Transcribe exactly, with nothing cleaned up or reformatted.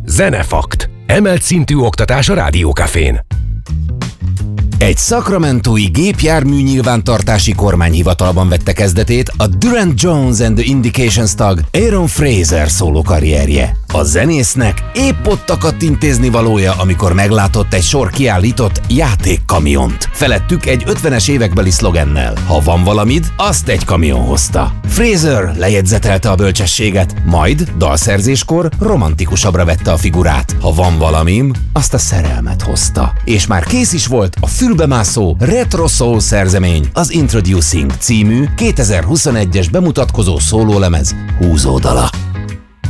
Zenefakt. Emelt szintű oktatás a Rádiókafén. Egy sacramentói gépjármű nyilvántartási kormányhivatalban vette kezdetét a Durand Jones and the Indications tag Aaron Fraser szóló karrierje. A zenésznek épp ott akadt intézni valója, amikor meglátott egy sor kiállított játékkamiont. Felettük egy ötvenes évekbeli szlogennel: ha van valamid, azt egy kamion hozta. Fraser lejegyzetelte a bölcsességet, majd dalszerzéskor romantikusabbra vette a figurát. Ha van valamim, azt a szerelmet hozta. És már kész is volt a fülbemászó retro soul szerzemény, az Introducing című kétezer-huszonegyes bemutatkozó szólólemez húzódala.